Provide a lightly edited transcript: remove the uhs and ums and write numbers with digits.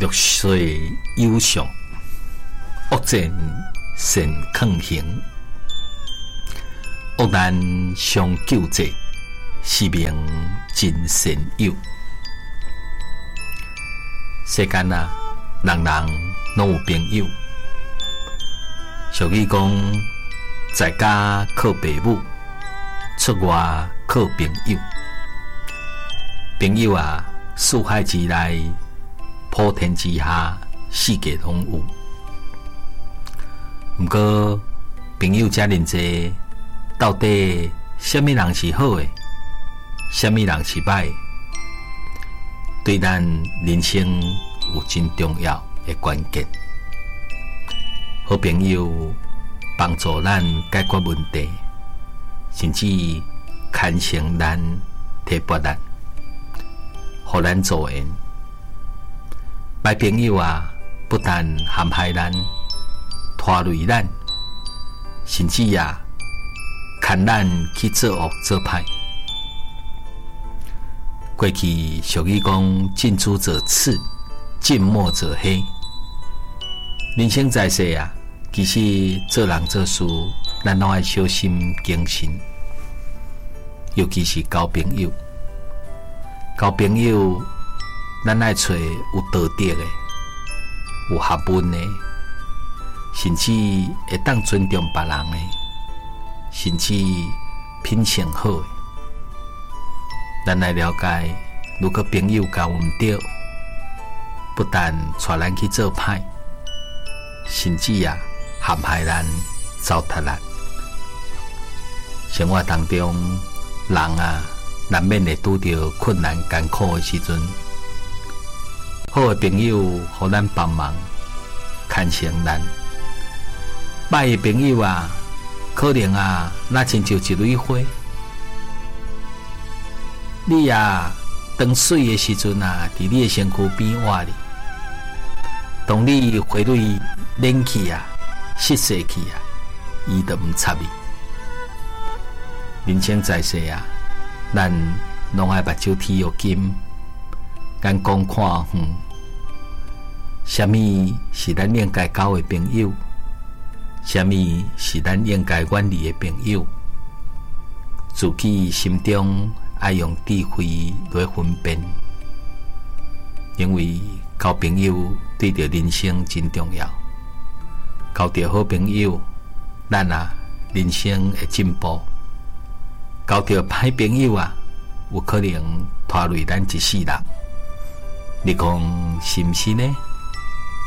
玉碎有相，恶战善抗行，恶难相救济，是名真善友。世间啊，人人拢有朋友。俗语讲，在家靠父母，出外靠朋友。朋友啊，四海之内，普天之下，世界拢有。不过，朋友遮尔济，到底什么人是好的，什么人是歹的？对咱人生有真重要的关键。好朋友帮助咱解决问题，甚至牵绳咱、提拔咱，互咱助缘。歹朋友啊，不但陷害咱、拖累咱，甚至啊，牵咱去做恶做歹。过去俗语讲：近朱者赤，近墨者黑。人生在世啊，其实做人做事，咱拢爱小心谨慎，尤其是交朋友。交朋友，咱爱找有道德的、有学问的，甚至会当尊重别人的，甚至品性好的。咱来了解，如果朋友交唔对，不但带咱去做歹，甚至啊陷害咱、糟蹋咱。生活当中，人啊难免会拄到困难艰苦的时阵，好的朋友互咱帮忙，牵绳咱；歹的朋友啊，可能啊那亲像一蕊花，你啊当水的时阵啊，伫你的身躯边活哩。当你花蕊冷去啊、失色去啊，伊就唔插你。人生在世啊，咱拢爱目睭天有金，眼光看远。什么是咱应该交的朋友？什么是咱应该远离的朋友？自己心中爱用智慧来分辨，因为交朋友对着人生真重要。交到好朋友，咱啊人生会进步；交到歹朋友啊，有可能拖累咱一世人。你讲是毋是呢？